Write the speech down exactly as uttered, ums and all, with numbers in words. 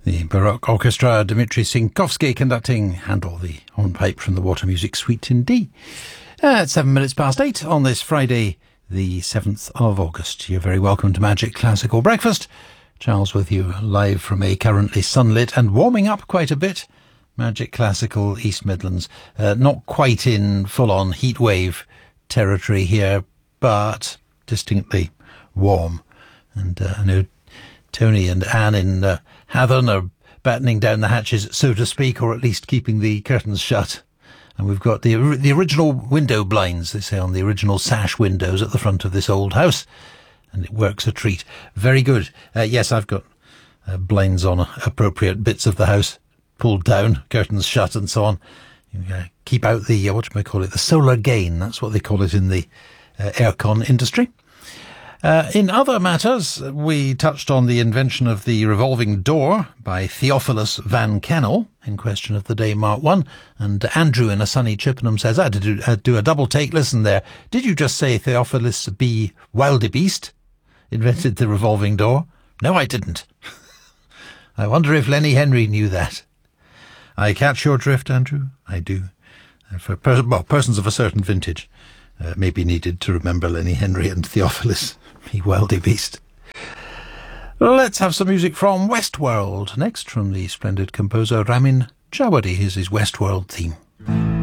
The Baroque Orchestra, Dmitri Sinkovsky conducting Handel, the hornpipe from the Water Music Suite in D. Uh, it's seven minutes past eight on this Friday, the seventh of August. You're very welcome to Magic Classical Breakfast. Charles with you live from a currently sunlit and warming up quite a bit Magic Classical East Midlands. Uh, not quite in full-on heatwave territory here, but distinctly warm. And uh, I know Tony and Anne in uh, Hathern are battening down the hatches, so to speak, or at least keeping the curtains shut. And we've got the the original window blinds, they say, on the original sash windows at the front of this old house. And it works a treat. Very good. Uh, yes, I've got uh, blinds on uh, appropriate bits of the house, pulled down, curtains shut and so on. You uh, keep out the, uh, what do I call it, the solar gain. That's what they call it in the uh, aircon industry. Uh, in other matters, we touched on the invention of the revolving door by Theophilus Van Kennel in Question of the Day, Mark one. And Andrew in a sunny Chippenham says, I had to do, uh, do a double take. Listen there. Did you just say Theophilus B. Wildebeest invented the revolving door? No, I didn't. I wonder if Lenny Henry knew that. I catch your drift, Andrew. I do. Uh, for per- well, persons of a certain vintage uh, may be needed to remember Lenny Henry and Theophilus B. Wildebeest. Let's have some music from Westworld next, from the splendid composer Ramin Djawadi. Here's his Westworld theme.